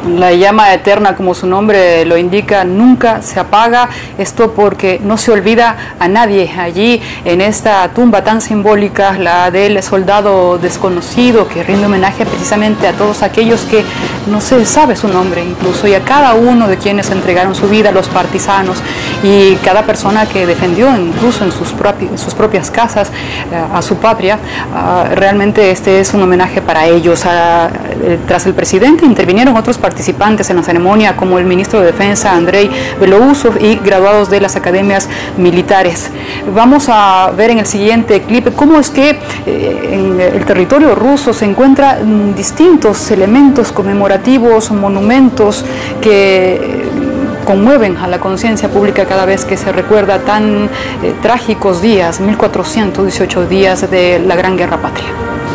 La llama eterna, como su nombre lo indica, nunca se apaga. Esto porque no se olvida a nadie. Allí, en esta tumba tan simbólica, la del soldado desconocido, que rinde homenaje precisamente a todos aquellos que no se sabe su nombre incluso, y a cada uno de quienes entregaron su vida, los partisanos, y cada persona que defendió incluso en sus propias casas a su patria. Realmente este es un homenaje para ellos. Tras el presidente intervinieron otros participantes en la ceremonia, como el ministro de Defensa, Andrei Belousov, y graduados de las academias militares. Vamos a ver en el siguiente clip cómo es que en el territorio ruso se encuentran distintos elementos conmemorativos, monumentos que conmueven a la conciencia pública cada vez que se recuerda tan trágicos días, 1418 días de la Gran Guerra Patria.